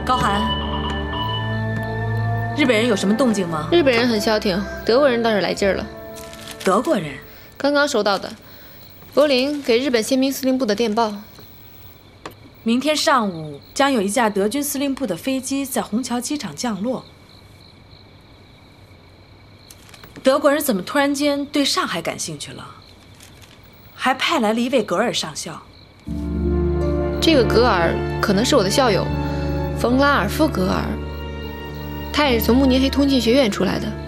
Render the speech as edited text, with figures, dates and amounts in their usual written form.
高寒，日本人有什么动静吗？ 日本人很消停，德国人倒是来劲儿了。 德国人？ 刚刚收到的，柏林给日本宪兵司令部的电报。 明天上午将有一架德军司令部的飞机在虹桥机场降落。德国人怎么突然间对上海感兴趣了？还派来了一位格尔上校。 这个格尔可能是我的校友，冯拉尔夫格尔，他也是从慕尼黑通信学院出来的。